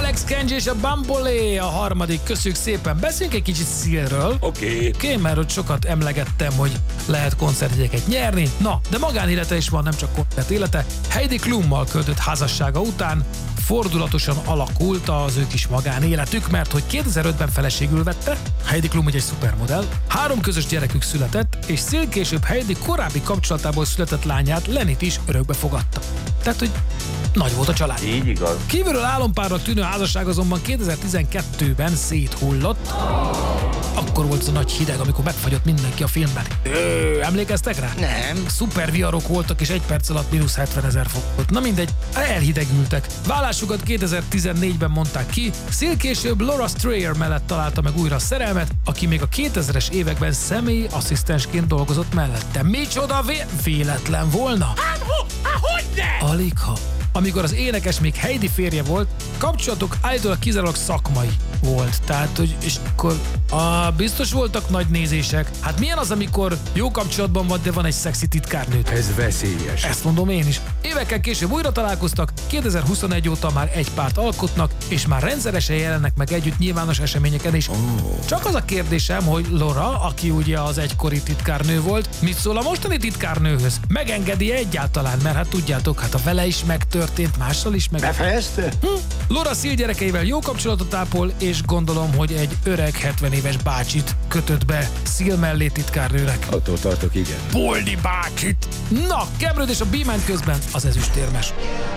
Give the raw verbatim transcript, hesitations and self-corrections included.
Alex Kenji és a Bambolé a harmadik. Köszönjük szépen. Beszéljünk egy kicsit Sealről. Oké. Okay. Oké, mert hogy sokat emlegettem, hogy lehet koncertjegyeket nyerni. Na, de magánélete is van, nem csak koncert élete. Heidi Klummal kötött házassága után fordulatosan alakult az ő kis magánéletük, mert hogy kétezer-ötben feleségül vette, Heidi Klum ugye egy szupermodell, három közös gyerekük született, és Seal később Heidi korábbi kapcsolatából született lányát, Lennyt is örökbe fogadta. Tehát, hogy nagy volt a család. Így igaz. Kívülről álompárnak tűnő házasság azonban kétezer-tizenkettőben széthullott. Akkor volt az a nagy hideg, amikor megfagyott mindenki a filmben. Ö, emlékeztek rá? Nem. Szuper viharok voltak, és egy perc alatt mínusz hetvenezer fok volt. Na mindegy, elhidegültek. Vállásukat kétezer-tizennégyben mondták ki, Seal később Laura Strayer mellett találta meg újra a szerelmet, aki még a kétezres években személyi asszisztensként dolgozott mellette. Micsoda vé- véletlen volna? Hát, ho, hát hogyne? Aligha. Amikor az énekes még Heidi férje volt, kapcsolatok állítólag kizárólag szakmai volt. Tehát, hogy és akkor a, biztos voltak nagy nézések. Hát milyen az, amikor jó kapcsolatban van, de van egy szexi titkárnőt? Ez veszélyes. Ezt mondom én is. Évekkel később újra találkoztak, kétezer-huszonegy óta már egy párt alkotnak, és már rendszeresen jelennek meg együtt nyilvános eseményeken is. Oh. Csak az a kérdésem, hogy Laura, aki ugye az egykori titkárnő volt, mit szól a mostani titkárnőhöz? Megengedi egyáltalán? Mert hát tudjátok, hát a vele is megtörtént, mással is meg... Befejezte? Hm? Laura Seal gyerekeivel jó kapcsolatot ápol, és gondolom, hogy egy öreg hetven éves bácsit kötött be Seal mellé titkárnőnek. Attól tartok, igen. Boldi bácsit! Na, Cameron és a Beeman közben az ezüstérmes.